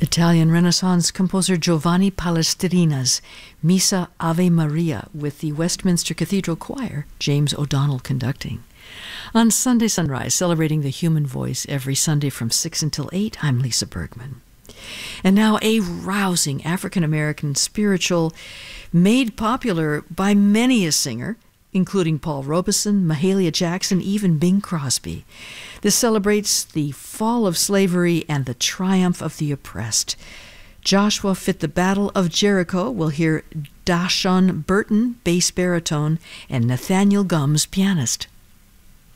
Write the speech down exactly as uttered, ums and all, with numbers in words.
Italian Renaissance composer Giovanni Palestrina's Missa Ave Maria with the Westminster Cathedral Choir, James O'Donnell conducting. On Sunday Sunrise, celebrating the human voice every Sunday from six until eight, I'm Lisa Bergman. And now a rousing African-American spiritual made popular by many a singer, including Paul Robeson, Mahalia Jackson, even Bing Crosby. This celebrates the fall of slavery and the triumph of the oppressed. Joshua Fit the Battle of Jericho. We'll hear Dashon Burton, bass baritone, and Nathaniel Gumbs, pianist.